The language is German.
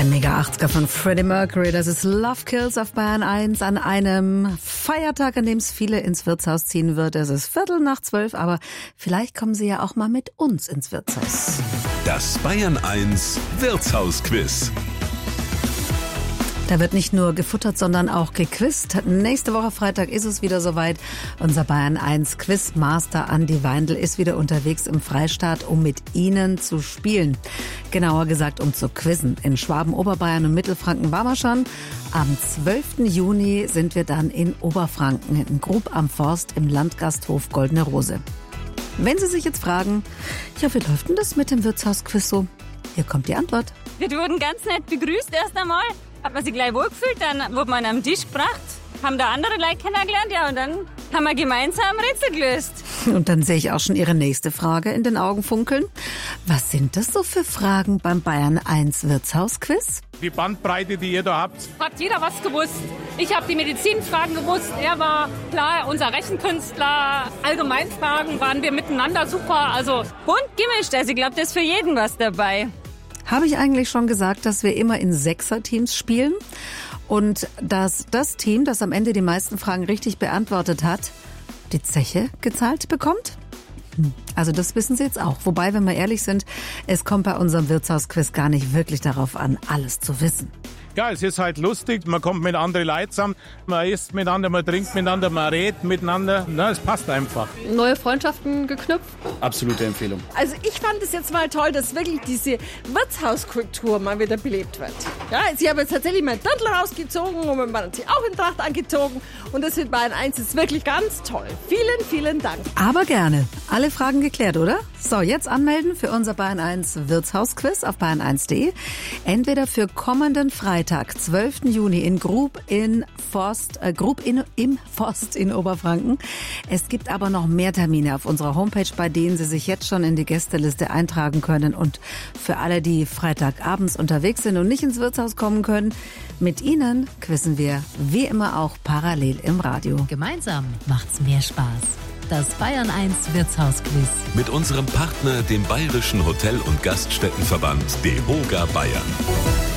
Ein Mega-80er von Freddie Mercury, das ist Love Kills auf Bayern 1 an einem Feiertag, an dem es viele ins Wirtshaus ziehen wird. Es ist 11:45, aber vielleicht kommen Sie ja auch mal mit uns ins Wirtshaus. Das Bayern 1 Wirtshausquiz. Da wird nicht nur gefuttert, sondern auch gequizt. Nächste Woche Freitag ist es wieder soweit. Unser Bayern 1 Quizmaster Andi Weindl ist wieder unterwegs im Freistaat, um mit Ihnen zu spielen. Genauer gesagt, um zu quizzen. In Schwaben, Oberbayern und Mittelfranken waren wir schon. Am 12. Juni sind wir dann in Oberfranken, in Grub am Forst im Landgasthof Goldene Rose. Wenn Sie sich jetzt fragen, ja, wie läuft denn das mit dem Wirtshausquiz so? Hier kommt die Antwort. Wir wurden ganz nett begrüßt erst einmal. Hat man sich gleich wohlgefühlt, dann wurde man am Tisch gebracht, haben da andere Leute kennengelernt, ja, und dann haben wir gemeinsam Rätsel gelöst. Und dann sehe ich auch schon Ihre nächste Frage in den Augen funkeln. Was sind das so für Fragen beim Bayern 1 Wirtshausquiz? Die Bandbreite, die ihr da habt. Hat jeder was gewusst. Ich habe die Medizinfragen gewusst, er war klar, unser Rechenkünstler. Allgemeinfragen waren wir miteinander super, also Bunt gemischt, also ich glaube, da ist für jeden was dabei. Habe ich eigentlich schon gesagt, dass wir immer in Sechser-Teams spielen und dass das Team, das am Ende die meisten Fragen richtig beantwortet hat, die Zeche gezahlt bekommt? Also das wissen Sie jetzt auch. Wobei, wenn wir ehrlich sind, es kommt bei unserem Wirtshausquiz gar nicht wirklich darauf an, alles zu wissen. Ja, es ist halt lustig, man kommt mit anderen Leuten zusammen, man isst miteinander, man trinkt miteinander, man redet miteinander. Na, es passt einfach. Neue Freundschaften geknüpft. Absolute Empfehlung. Also ich fand es jetzt mal toll, dass wirklich diese Wirtshauskultur mal wieder belebt wird. Ja, Sie haben jetzt tatsächlich mal einen Dirndl rausgezogen und man hat sich auch in Tracht angezogen. Und das mit Bayern 1 ist wirklich ganz toll. Vielen, vielen Dank. Aber gerne. Alle Fragen geklärt, oder? So, jetzt anmelden für unser Bayern 1 Wirtshausquiz auf bayern1.de. Entweder für kommenden Freitag, 12. Juni in Grub im Forst in Oberfranken. Es gibt aber noch mehr Termine auf unserer Homepage, bei denen Sie sich jetzt schon in die Gästeliste eintragen können. Und für alle, die Freitagabends unterwegs sind und nicht ins Wirtshaus kommen können, mit Ihnen quizzen wir wie immer auch parallel im Radio. Gemeinsam macht's mehr Spaß. Das Bayern 1 Wirtshausquiz. Mit unserem Partner, dem Bayerischen Hotel- und Gaststättenverband DEHOGA Bayern.